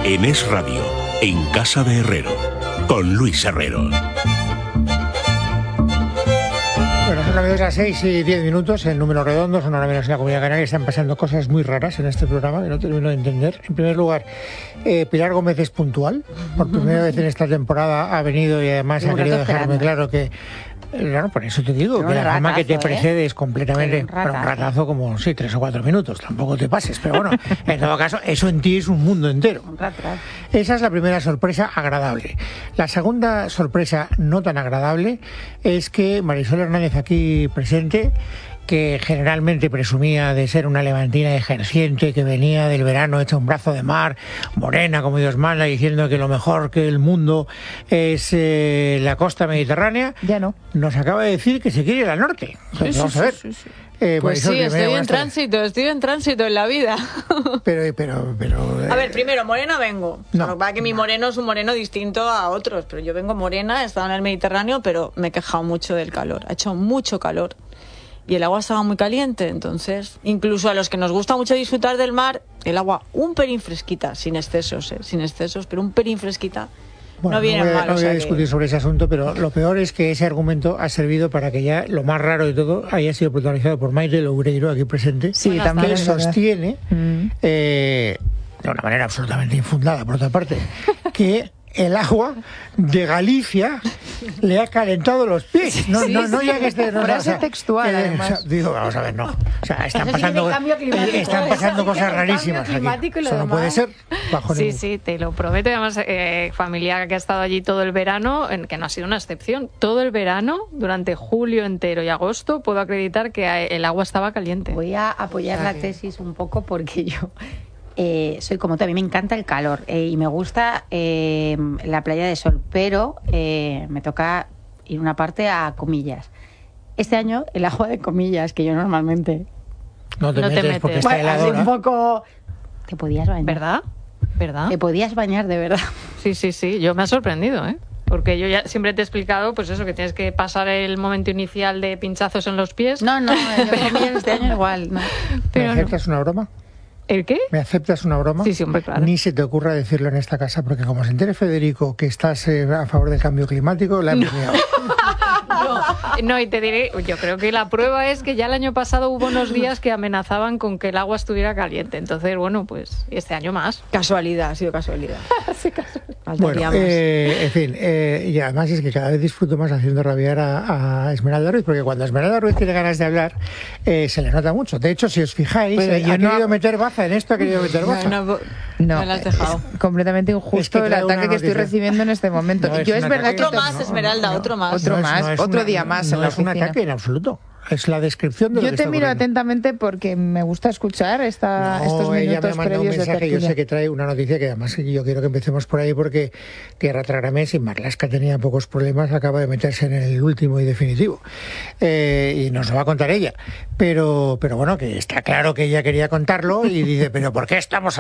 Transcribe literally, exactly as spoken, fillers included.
En Es Radio, en Casa de Herrero, con Luis Herrero. Bueno, son las las seis y diez minutos, en números redondos, son ahora menos en la Comunidad Canaria. Están pasando cosas muy raras en este programa que no termino de entender. En primer lugar, eh, Pilar Gómez es puntual. Por primera vez en esta temporada ha venido y además ha querido dejarme claro que... Claro, por eso te digo, pero que la ratazo, fama que te ¿eh? precede es completamente... Un Pero un ratazo como, sí, tres o cuatro minutos, tampoco te pases. Pero bueno, en todo caso, eso en ti es un mundo entero. Un ratazo. Esa es la primera sorpresa agradable. La segunda sorpresa no tan agradable es que Marisol Hernández, aquí presente, que generalmente presumía de ser una levantina ejerciente, que venía del verano hecha un brazo de mar, morena como Dios manda, diciendo que lo mejor que el mundo es eh, la costa mediterránea, ya no. Nos acaba de decir que se quiere ir al norte. Entonces, Sí, vamos sí, a ver. sí, sí. Eh, Pues Marisol, sí, estoy bienvenida, en buenas tardes. tránsito, estoy en tránsito en la vida. Pero, pero, pero... A ver, primero, morena vengo. No. Lo que pasa es que mi moreno es un moreno distinto a otros, pero yo vengo morena, he estado en el Mediterráneo, pero me he quejado mucho del calor. Ha hecho mucho calor. Y el agua estaba muy caliente, entonces, incluso a los que nos gusta mucho disfrutar del mar, el agua un pelín fresquita, sin excesos, ¿eh? sin excesos, pero un pelín fresquita. Bueno, no viene no voy a, mal. no o voy sea a que... discutir sobre ese asunto, pero lo peor es que ese argumento ha servido para que ya lo más raro de todo haya sido protagonizado por Maite Loureiro, aquí presente, Sí, Buenas también que es verdad. sostiene, Mm. eh, de una manera absolutamente infundada, por otra parte, que el agua de Galicia le ha calentado los pies. No, Sí, no, no sí. ya que esté... No, Frase o sea, textual, que, además. o sea, digo, vamos a ver, no. O sea, están Eso sí pasando, que de cambio climático. están pasando Eso sí que cosas de rarísimas cambio climático aquí. y lo Eso no demás. puede ser bajo Sí, ningún... sí, te lo prometo. Y además, eh, familia que ha estado allí todo el verano, en, que no ha sido una excepción, todo el verano, durante julio entero y agosto, puedo acreditar que eh, el agua estaba caliente. Voy a apoyar O sea la que- tesis un poco porque yo eh, soy como tú, a mí me encanta el calor eh, y me gusta eh, la playa de sol, pero eh, me toca ir una parte a Comillas. Este año el agua de Comillas, que yo normalmente... No te No te metes metes. porque está Bueno, así heladora. un poco... Te podías bañar. ¿Verdad? ¿Verdad? Te podías bañar, de verdad. Sí, sí, sí. Yo me ha sorprendido, ¿eh? Porque yo ya siempre te he explicado, pues eso, que tienes que pasar el momento inicial de pinchazos en los pies. No, no, yo Comillas este año igual. No. ¿Me pero no. aceptas una broma? ¿El qué? ¿Me aceptas una broma? Sí, sí, hombre, claro. Ni se te ocurra decirlo en esta casa, porque como se entere Federico que estás eh, a favor del cambio climático, la hemos liado. No, y te diré, yo creo que la prueba es que ya el año pasado hubo unos días que amenazaban con que el agua estuviera caliente. Entonces, bueno, pues este año más. Casualidad, ha sido casualidad. Bueno, Faltaría más. eh, en fin, eh, y además es que cada vez disfruto más haciendo rabiar a, a Esmeralda Ruiz, porque cuando Esmeralda Ruiz tiene ganas de hablar, eh, se le nota mucho. De hecho, si os fijáis, Pero eh, yo ha no- querido meter baza en esto, ha querido meter baza. No, no, No, me la has dejado. es completamente injusto Es que el trae una ataque que estoy noticia. recibiendo en este momento. No, es Yo un es verdad ataque. que... Otro te- más, Esmeralda, otro más. Otro No es- más, no es otro una- día más no en la es un oficina. ataque en absoluto. Es la descripción de lo Yo que te está miro ocurriendo. atentamente porque me gusta escuchar esta, No, estos ella me ha minutos mandado un previos de mensaje, yo tertulia. sé que trae una noticia que además yo quiero que empecemos por ahí porque Tierra Trágame, y Marlaska tenía pocos problemas, acaba de meterse en el último y definitivo. Eh, y nos lo va a contar ella. Pero, pero bueno, que está claro que ella quería contarlo y dice, pero ¿por qué estamos